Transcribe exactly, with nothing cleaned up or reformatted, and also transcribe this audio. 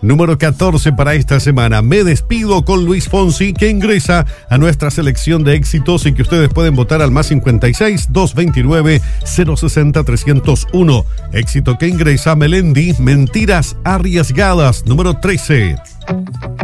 Número catorce para esta semana. Me despido con Luis Fonsi, que ingresa a nuestra selección de éxitos y que ustedes pueden votar al más cincuenta y seis, doscientos veintinueve, cero sesenta, trescientos uno. Éxito que ingresa Melendi, Mentiras Arriesgadas, número trece.